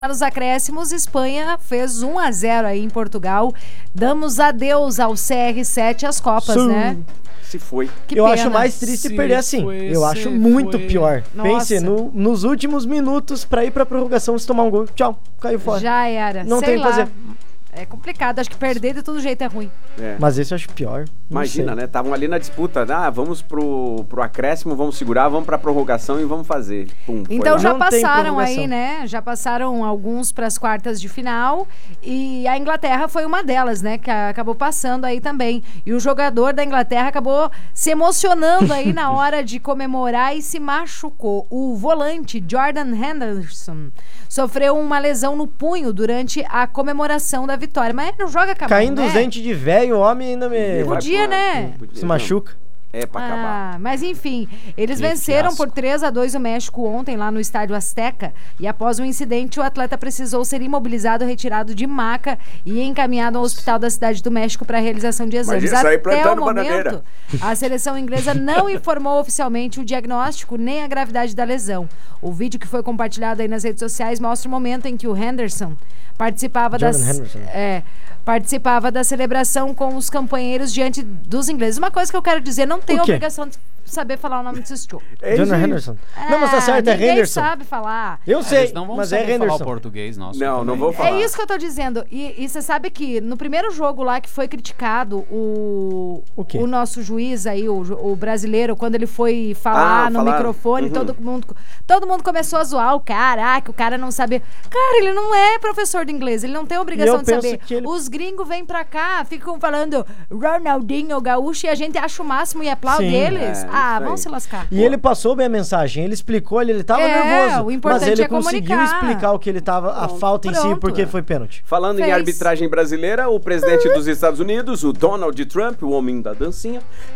Nos acréscimos, Espanha fez 1-0 aí em Portugal. Damos adeus ao CR7 às Copas, né? Se foi. Que eu acho mais triste perder assim. Eu acho muito pior. Pense nos últimos minutos pra ir pra prorrogação, se tomar um gol. Tchau, caiu fora. Já era. Não tem o que fazer. É complicado, acho que perder de todo jeito é ruim. É. Mas esse eu acho pior. Imagina, né? Estavam ali na disputa. Vamos pro acréscimo, vamos segurar, vamos pra prorrogação e vamos fazer. Pum, então já passaram aí, né? Já passaram alguns pras quartas de final. E a Inglaterra foi uma delas, né? Que acabou passando aí também. E o jogador da Inglaterra acabou se emocionando aí na hora de comemorar e se machucou. O volante Jordan Henderson sofreu uma lesão no punho durante a comemoração da vitória. Mas ele não joga com a mão, caindo os dentes de velho, o homem ainda me... Podia, né? Se machuca. É pra acabar. Mas enfim, eles venceram por 3-2 o México ontem lá no estádio Azteca. E após o incidente, o atleta precisou ser imobilizado, retirado de maca e encaminhado ao hospital da cidade do México para a realização de exames. Até o momento, a seleção inglesa não informou oficialmente o diagnóstico nem a gravidade da lesão. O vídeo que foi compartilhado aí nas redes sociais mostra o momento em que o Henderson participava da celebração com os companheiros diante dos ingleses. Uma coisa que eu quero dizer, não tem obrigação de saber falar o nome desse show. Jordan Henderson. Não, mas tá certo, é Henderson. Ninguém sabe falar. Eu sei, mas é Henderson. Falar o português, nosso. Não vou falar. É isso que eu tô dizendo. E você sabe que no primeiro jogo lá que foi criticado o nosso juiz aí, o brasileiro, quando ele foi falar no microfone, todo mundo começou a zoar o cara, que o cara não sabia. Cara, ele não é professor de inglês, ele não tem obrigação de saber. Os gringos vêm pra cá, ficam falando Ronaldinho Gaúcho e a gente acha o máximo e aplaude eles. Vão se lascar. E ele passou bem a mensagem, ele explicou, ele tava nervoso, o importante mas ele é conseguiu explicar o que ele tava, a falta em si, porque foi pênalti. Falando em arbitragem brasileira, o presidente dos Estados Unidos, o Donald Trump, o homem da dancinha,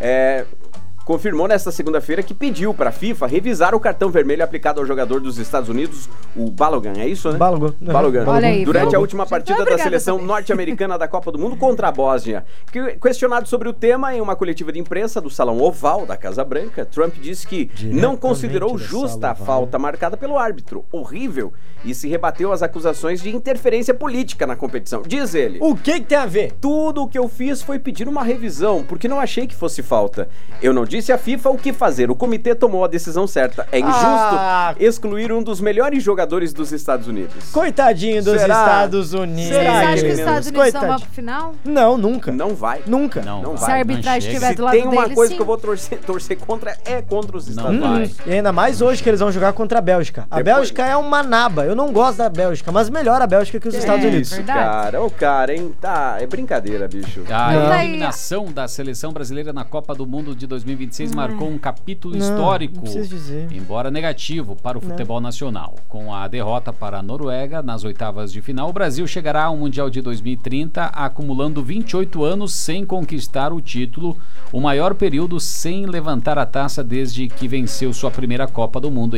confirmou nesta segunda-feira que pediu para a FIFA revisar o cartão vermelho aplicado ao jogador dos Estados Unidos, o Balogun, é isso, né? Balogun. Olha aí, durante a última partida da seleção norte-americana da Copa do Mundo contra a Bósnia. Questionado sobre o tema em uma coletiva de imprensa do Salão Oval da Casa Branca, Trump disse que não considerou justa a falta marcada pelo árbitro, horrível, e se rebateu às acusações de interferência política na competição. Diz ele: o que tem a ver? Tudo o que eu fiz foi pedir uma revisão, porque não achei que fosse falta. Eu não disse à FIFA o que fazer, o comitê tomou a decisão certa. É injusto excluir um dos melhores jogadores dos Estados Unidos. Coitadinho dos Estados Unidos. Vocês acham que os Estados Unidos não vão pro final? Não, nunca. Não vai. Nunca. Não vai. Se a arbitragem estiver do lado deles, tem uma deles, coisa sim. que eu vou torcer contra, é contra os Estados Unidos. E ainda mais hoje que eles vão jogar contra a Bélgica. A Bélgica é uma naba. Eu não gosto da Bélgica, mas melhor a Bélgica que os Estados Unidos. Verdade. Cara, hein? É brincadeira, bicho. A eliminação da seleção brasileira na Copa do Mundo de 2026 marcou um capítulo histórico, embora negativo, para o futebol nacional. Com a derrota para a Noruega nas oitavas de final, o Brasil chegará ao Mundial de 2030 acumulando 28 anos sem conquistar o título, o maior período sem levantar a taça desde que venceu sua primeira Copa do Mundo em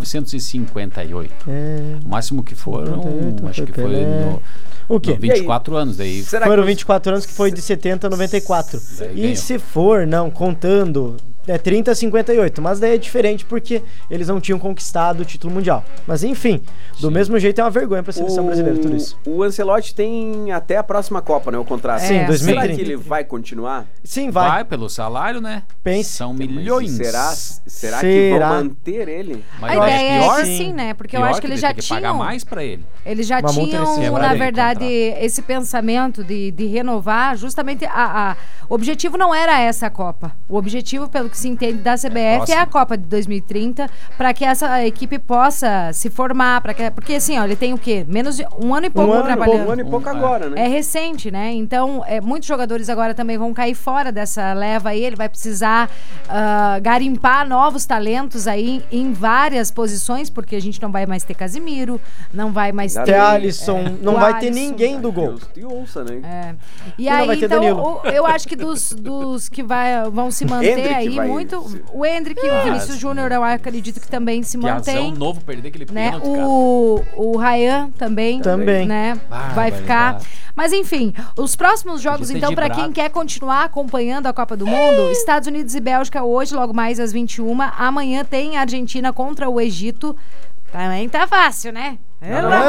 1958. O máximo que foram, acho que foi o quê? 24 anos daí. Foram 24 anos que foi de 70 a 94. E se for, contando, 30 a 58, mas daí é diferente porque eles não tinham conquistado o título mundial. Mas enfim, do mesmo jeito é uma vergonha pra seleção brasileira tudo isso. O Ancelotti tem até a próxima Copa, né, o contrato. Sim, 2030. Será que ele vai continuar? Sim, vai. Vai pelo salário, né? Pense. São milhões. Será que vão manter ele? Mas a ideia é que sim, né? Porque eu acho que eles já tinham... pagar mais pra ele. Eles já tinham, na verdade, esse pensamento de renovar justamente o objetivo não era essa Copa. O objetivo, pelo que se entende da CBF, é a Copa de 2030, para que essa equipe possa se formar, porque assim, ele tem o quê? Menos de um ano e pouco trabalhando. Um ano e pouco agora, né? É recente, né? Então, muitos jogadores agora também vão cair fora dessa leva aí, ele vai precisar garimpar novos talentos aí em várias posições, porque a gente não vai mais ter Casimiro, não vai mais ter Alisson, não vai ter ninguém do gol. Deus te ouça, né? E aí, então, eu acho que dos que vão se manter aí muito, o Hendrick e o Vinícius Júnior, eu acredito que também se mantém. Novo perder aquele pênalti, o Ryan também. Né? Vai ficar. Mas enfim, os próximos jogos, então, para quem quer continuar acompanhando a Copa do Mundo, Estados Unidos e Bélgica hoje, logo mais às 21h. Amanhã tem Argentina contra o Egito. Também tá fácil, né? Pelo amor